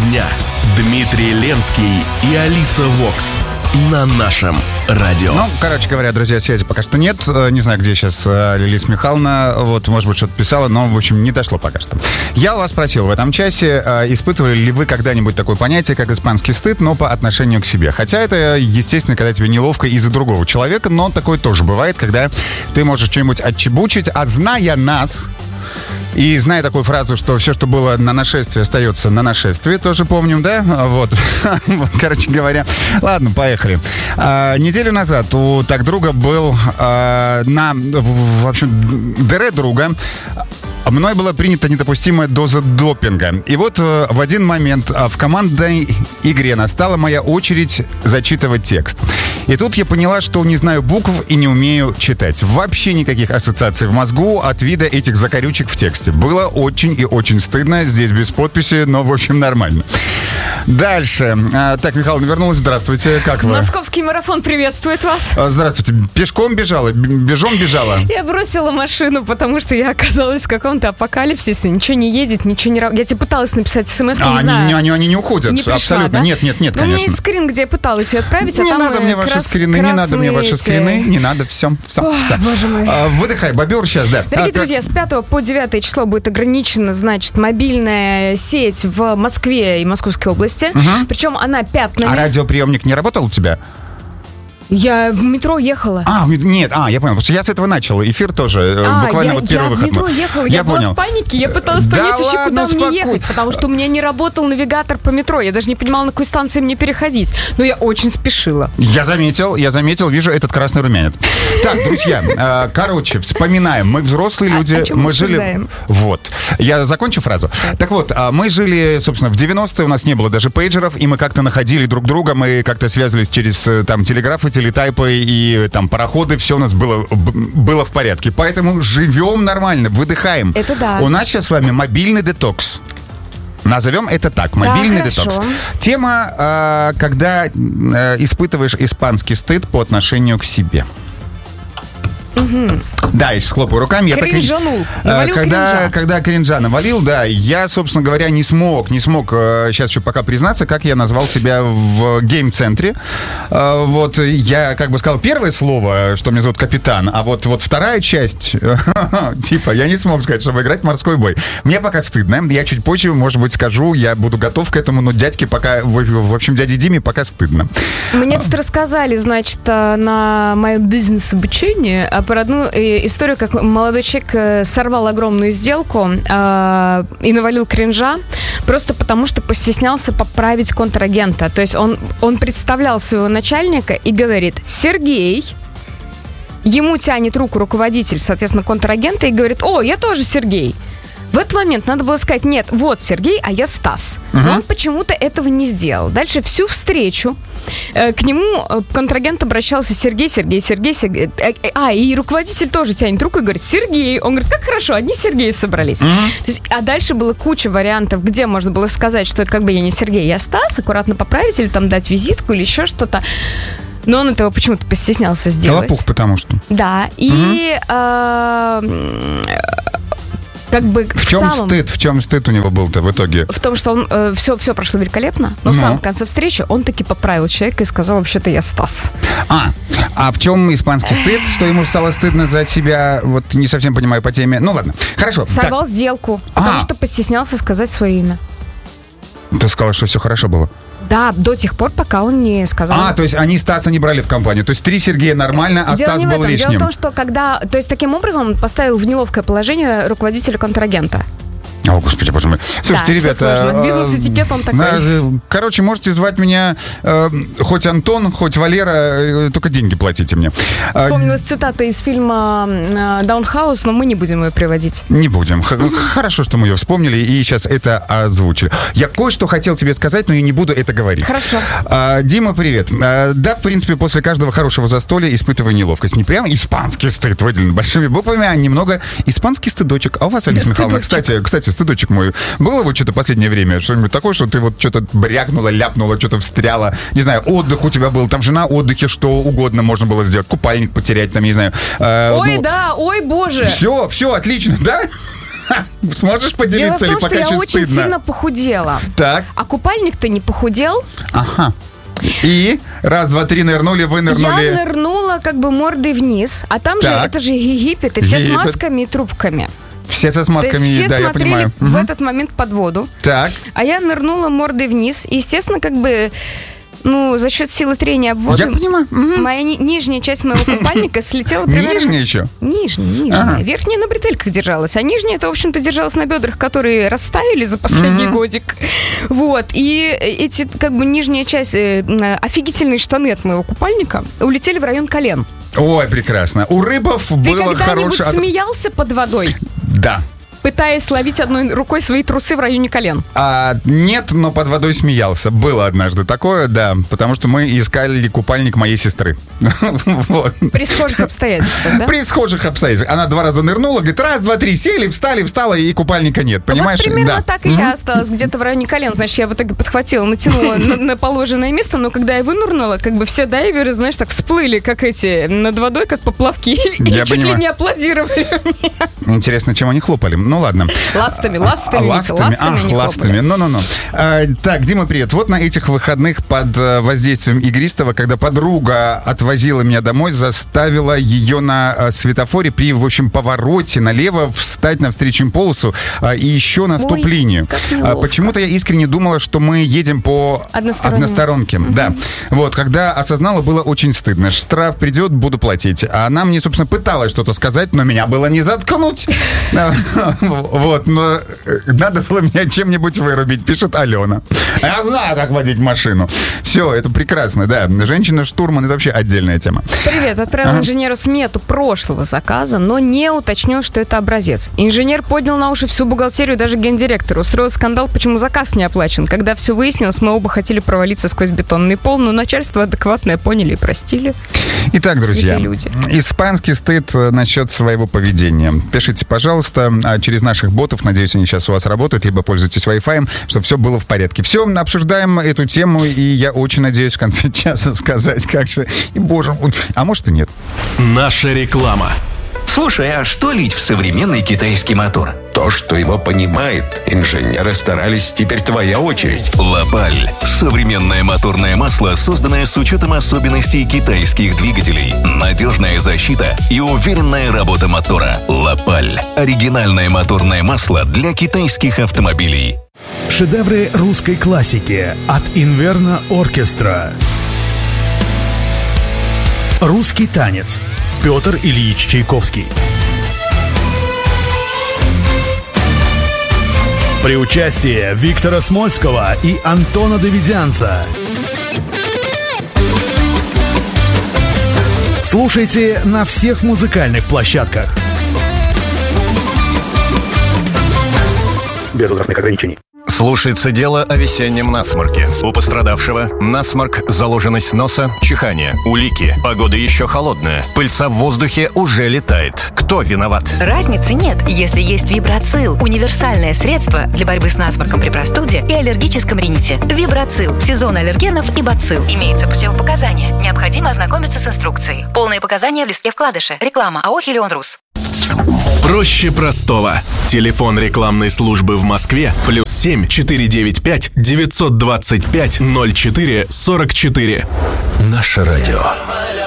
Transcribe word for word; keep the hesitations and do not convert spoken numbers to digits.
дня. Дмитрий Ленский и Алиса Вокс на нашем радио. Ну, короче говоря, друзья, связи пока что нет. Не знаю, где сейчас Лилиса Михайловна. Вот, может быть, что-то писала, но, в общем, не дошло пока что. Я у вас спросил в этом часе, испытывали ли вы когда-нибудь такое понятие, как испанский стыд, но по отношению к себе. Хотя это, естественно, когда тебе неловко из-за другого человека, но такое тоже бывает, когда ты можешь что-нибудь отчебучить, а зная нас... И зная такую фразу, что все, что было на нашествии, остается на нашествии, тоже помним, да? Вот, короче говоря. Ладно, поехали. А, неделю назад у так друга был а, на, в, в общем, ДР друга. Мной была принята недопустимая доза допинга. И вот э, в один момент э, в командной игре настала моя очередь зачитывать текст. И тут я поняла, что не знаю букв и не умею читать. Вообще никаких ассоциаций в мозгу от вида этих закорючек в тексте. Было очень и очень стыдно. Здесь без подписи, но в общем нормально. Дальше. А, так, Михайловна вернулась. Здравствуйте. Как вы? Московский марафон приветствует вас. А, здравствуйте. Пешком бежала? Бежом бежала? Я бросила машину, потому что я оказалась в каком-то апокалипсисе. Ничего не едет, ничего не... Я тебе пыталась написать смс-ку, а, не знаю. Они, они, они не уходят. Не пришла, абсолютно. Да? Нет, нет, нет, Но конечно. у меня есть скрин, где я пыталась ее отправить, а не там надо мне ваши крас... скрины, не надо мне ваши эти... скрины. Не надо, все. все, Ох, все. боже мой. А, выдыхай, бобер сейчас, да. Дорогие а, друзья, так... с пятого по девятое число будет ограничена, значит, мобильная сеть в Москве и Московской области. Угу. Причем она пятнами. А радиоприемник не работал у тебя? Я в метро ехала. А, нет, а, я понял, потому что я с этого начал, эфир тоже, а, буквально я, вот первый я выход. Я в метро ехала, я, я была понял. в панике, я пыталась да понять еще, ладно, куда успокой... мне ехать, потому что у меня не работал навигатор по метро, я даже не понимала, на какой станции мне переходить, но я очень спешила. Я заметил, я заметил, вижу этот красный румянец. Так, друзья, короче, вспоминаем, мы взрослые люди, а, мы жили... Вот, я закончу фразу. Так вот, мы жили, собственно, в девяностые, у нас не было даже пейджеров, и мы как-то находили друг друга, мы как-то связывались через там телеграфы, телетайпы и там пароходы. Все у нас было, было в порядке. Поэтому живем нормально, выдыхаем. Это да. У нас сейчас с вами мобильный детокс. Назовем это так, мобильный да, детокс. Тема, э, когда э, испытываешь испанский стыд по отношению к себе. Угу. Да, я сейчас хлопаю руками. Кринжанул. Я так, когда, кринжа. когда кринжа навалил, да, я, собственно говоря, не смог, не смог э, сейчас еще пока признаться, как я назвал себя в гейм-центре. Э, вот, я как бы сказал первое слово, что меня зовут Капитан, а вот, вот вторая часть, типа, я не смог сказать, чтобы играть в морской бой. Мне пока стыдно, я чуть позже, может быть, скажу, я буду готов к этому, но дядьке пока, в, в общем, дяде Диме пока стыдно. Мне тут рассказали, значит, на моем бизнес-обучении про одну историю, как молодой человек сорвал огромную сделку э, и навалил кринжа просто потому, что постеснялся поправить контрагента. То есть он, он представлял своего начальника и говорит: Сергей. Ему тянет руку руководитель, соответственно, контрагента, и говорит: о, я тоже Сергей. В этот момент надо было сказать: нет, вот Сергей, а я Стас. Uh-huh. Но он почему-то этого не сделал. Дальше всю встречу э, к нему э, контрагент обращался: Сергей, Сергей, Сергей, Сергей. Э, э, а, и руководитель тоже тянет руку и говорит: Сергей. Он говорит: как хорошо, одни Сергеи собрались. Uh-huh. То есть, а дальше была куча вариантов, где можно было сказать, что это как бы я не Сергей, я Стас, аккуратно поправить или там дать визитку или еще что-то. Но он этого почему-то постеснялся сделать. Колопух, потому что. Да, и... Uh-huh. э, Как бы в чем самом... стыд? В чем стыд у него был-то в итоге? В том, что он э, все, все прошло великолепно, но ну. в самом конце встречи он таки поправил человека и сказал: вообще-то я Стас. А, а в чем испанский стыд? Что ему стало стыдно за себя? Вот не совсем понимаю по теме. Ну ладно, хорошо. Сорвал так. сделку, потому а. что постеснялся сказать свое имя. Ты сказала, что все хорошо было. Да, до тех пор, пока он не сказал. А, то есть они Стаса не брали в компанию. То есть три Сергея нормально, а Дело Стас не в был этом. лишним. Дело в том, что когда... То есть таким образом он поставил в неловкое положение руководителя контрагента. О, господи, боже мой. Слушайте, да, ребята... Бизнес-этикет он такой. Э, короче, можете звать меня э, хоть Антон, хоть Валера, э, только деньги платите мне. Вспомнилась цитата из фильма «Даунхаус», но мы не будем ее приводить. Не будем. Х- хорошо, что мы ее вспомнили и сейчас это озвучили. Я кое-что хотел тебе сказать, но я не буду это говорить. Хорошо. А, Дима, привет. А, да, в принципе, после каждого хорошего застолья испытываю неловкость. Не прям испанский стыд выделен большими буквами, а немного испанский стыдочек. А у вас, Алиса Михайловна, кстати, кстати, стыдочек мой. Было вот что-то в последнее время? Что-нибудь такое, что ты вот что-то брякнула, ляпнула, что-то встряла? Не знаю, отдых у тебя был, там же на отдыхе что угодно можно было сделать. Купальник потерять, там, не знаю. Э, ой, ну, да, ой, боже. Все, все, отлично, да? Сможешь поделиться или пока Дело в том, что я очень стыдно? сильно похудела. Так. А купальник-то не похудел. Ага. И раз, два, три нырнули, вы нырнули. Я нырнула как бы мордой вниз. А там Так. же, это же Египет, и все Египет. с масками и трубками. Все со То смазками, есть все да, я смотрели понимаю. в Мгм. этот момент под воду. Так. А я нырнула мордой вниз. И, естественно, как бы, ну, за счет силы трения об воду, Я понимаю. Мгм. моя ни- нижняя часть моего купальника слетела примерно... Нижняя еще? Нижняя, нижняя. Ага. Верхняя на бретельках держалась, а нижняя, это, в общем-то, держалась на бедрах, которые растаяли за последний Мгм. годик. Вот. И эти, как бы, нижняя часть, э, э, офигительные штаны от моего купальника улетели в район колен. Ой, прекрасно. У рыбов Ты было когда-нибудь хорошее... смеялся под водой, Да. пытаясь ловить одной рукой свои трусы в районе колен? А, нет, но под водой смеялся. Было однажды такое, да. Потому что мы искали купальник моей сестры. Вот. При схожих обстоятельствах, да? При схожих обстоятельствах. Она два раза нырнула, говорит, раз, два, три, сели, встали, встала, и купальника нет. Понимаешь? Вот примерно Да. так и я осталась где-то в районе колен. Значит, я в итоге подхватила, натянула на, на положенное место, но когда я вынурнула, как бы все дайверы, знаешь, так всплыли, как эти, над водой, как поплавки, и Я чуть понимаю. ли не аплодировали. Интересно, чем они хлопали? Ну ладно. Ластами, ластами, А, Митя, ластами, ластами ах, они ластами. хлопали. Ну-ну-ну. А, так, Дима, привет. Вот на этих выходных под э, воздействием игристого, когда подруга отвозила меня домой, заставила ее на э, светофоре при, в общем, повороте налево встать на встречную полосу а, и еще на стоп-линию. как А, неловко. почему-то я искренне думала, что мы едем по Одностороннему. односторонке. Да. Вот, когда осознала, было очень стыдно. Штраф придет, буду платить. А она мне, собственно, пыталась что-то сказать, но меня было не заткнуть. Вот, но надо было меня чем-нибудь вырубить, пишет Алена. Я знаю, как водить машину. Все, это прекрасно, да. Женщина-штурман — это вообще отдельная тема. Привет, отправил Ага. инженеру смету прошлого заказа, но не уточнил, что это образец. Инженер поднял на уши всю бухгалтерию, даже гендиректора. Устроил скандал, почему заказ не оплачен. Когда все выяснилось, мы оба хотели провалиться сквозь бетонный пол, но начальство адекватное поняли и простили. Итак, друзья, Святые люди. испанский стыд э, насчет своего поведения. Пишите, пожалуйста, а, через наших ботов, надеюсь, они сейчас у вас работают, либо пользуйтесь Wi-Fi, чтобы все было в порядке. Все, обсуждаем эту тему, и я очень надеюсь в конце часа сказать, как же, и боже мой, а может и нет. Наша реклама. Слушай, а что лить в современный китайский мотор? То, что его понимает, инженеры старались, теперь твоя очередь. Лапаль. Современное моторное масло, созданное с учетом особенностей китайских двигателей. Надежная защита и уверенная работа мотора. Лапаль. Оригинальное моторное масло для китайских автомобилей. Шедевры русской классики от Инверно Оркестра. Русский танец. Петр Ильич Чайковский. При участии Виктора Смольского и Антона Давидянца. Слушайте на всех музыкальных площадках. Без возрастных ограничений. Слушается дело о весеннем насморке. У пострадавшего насморк, заложенность носа, чихание, улики. Погода еще холодная. Пыльца в воздухе уже летает. Кто виноват? Разницы нет, если есть Вибрацил. Универсальное средство для борьбы с насморком при простуде и аллергическом рините. Вибрацил. Сезон аллергенов и бацилл. Имеются противопоказания. Необходимо ознакомиться с инструкцией. Полные показания в листке вкладыша. Реклама АО «Хелион Рус». Проще простого. Телефон рекламной службы в Москве плюс семь четыре девять пять девятьсот двадцать пять ноль четыре сорок четыре. Наше радио.